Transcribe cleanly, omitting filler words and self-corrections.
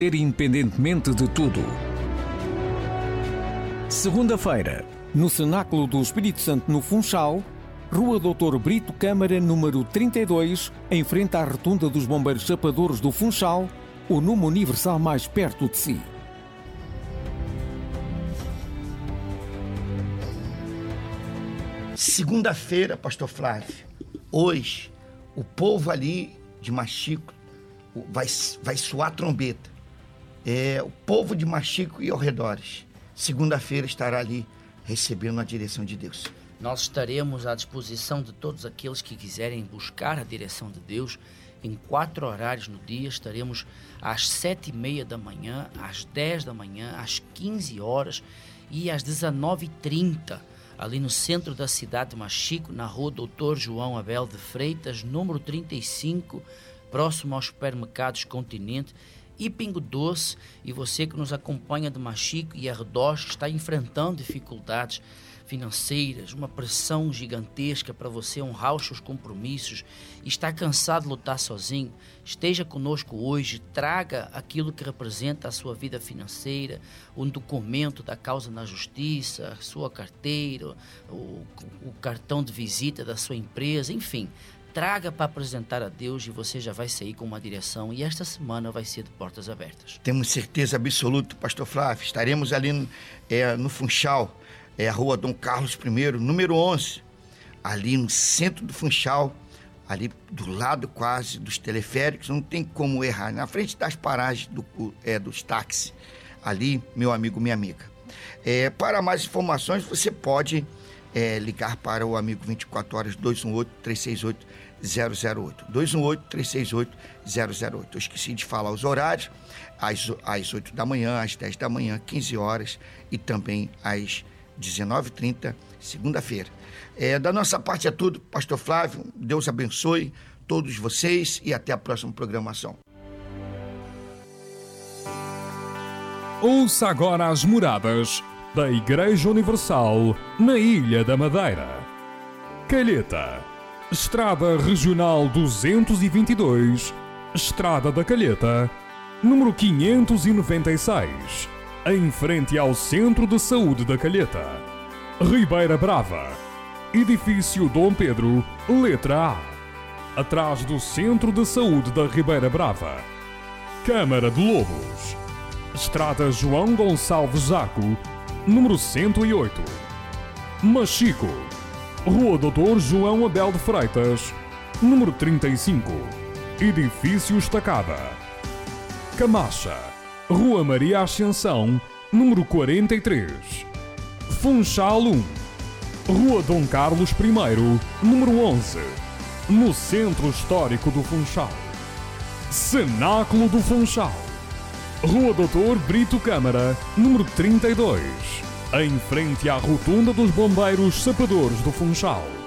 Independentemente de tudo. Segunda-feira, no Cenáculo do Espírito Santo no Funchal, Rua Doutor Brito Câmara, número 32, em frente à rotunda dos Bombeiros Chapadores do Funchal, o Numa Universal mais perto de si. Segunda-feira, Pastor Flávio, hoje, o povo ali de Machico vai soar trombeta. O povo de Machico e arredores, segunda-feira estará ali recebendo a direção de Deus. Nós estaremos à disposição de todos aqueles que quiserem buscar a direção de Deus. Em 4 horários no dia, estaremos às 7h30 da manhã, às 10 da manhã, às 15 horas e às 19h30, ali no centro da cidade de Machico, na rua Doutor João Abel de Freitas, número 35, próximo aos supermercados Continente e Pingo Doce. E você que nos acompanha de Machico e arredores, está enfrentando dificuldades financeiras, uma pressão gigantesca para você honrar os seus compromissos, está cansado de lutar sozinho, esteja conosco hoje, traga aquilo que representa a sua vida financeira, um documento da causa na justiça, a sua carteira, o cartão de visita da sua empresa, enfim. Traga para apresentar a Deus e você já vai sair com uma direção, e esta semana vai ser de portas abertas. Temos certeza absoluta, Pastor Flávio, estaremos ali no Funchal, a rua Dom Carlos I, número 11, ali no centro do Funchal, ali do lado quase dos teleféricos, não tem como errar, na frente das paragens dos táxis, ali, meu amigo, minha amiga. Para mais informações, você pode ligar para o amigo 24 horas 218-368-008, 218-368-008. Eu esqueci de falar os horários, às 8 da manhã, às 10 da manhã, 15 horas e também às 19h30, segunda-feira. Da nossa parte é tudo, Pastor Flávio. Deus abençoe todos vocês e até a próxima programação. Ouça agora as moradas da Igreja Universal na Ilha da Madeira. Calheta, Estrada Regional 222, Estrada da Calheta, número 596, em frente ao Centro de Saúde da Calheta. Ribeira Brava, Edifício Dom Pedro, letra A, atrás do Centro de Saúde da Ribeira Brava. Câmara de Lobos, Estrada João Gonçalves Zaco, número 108. Machico, Rua Doutor João Abel de Freitas, número 35, Edifício Estacada. Camacha, Rua Maria Ascensão, número 43. Funchal 1, Rua Dom Carlos I, número 11, no Centro Histórico do Funchal. Cenáculo do Funchal, Rua Doutor Brito Câmara, número 32, em frente à rotunda dos Bombeiros Chapadores do Funchal.